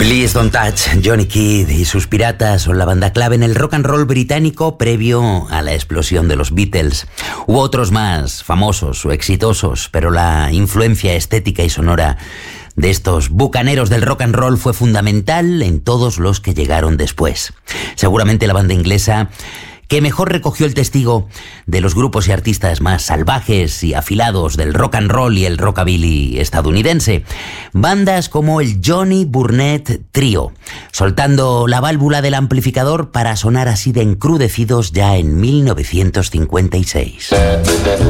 Please Don't Touch, Johnny Kidd y sus Piratas son la banda clave en el rock and roll británico previo a la explosión de los Beatles. Hubo otros más famosos o exitosos, pero la influencia estética y sonora de estos bucaneros del rock and roll fue fundamental en todos los que llegaron después. Seguramente la banda inglesa que mejor recogió el testigo de los grupos y artistas más salvajes y afilados del rock and roll y el rockabilly estadounidense. Bandas como el Johnny Burnett Trio, soltando la válvula del amplificador para sonar así de encrudecidos ya en 1956.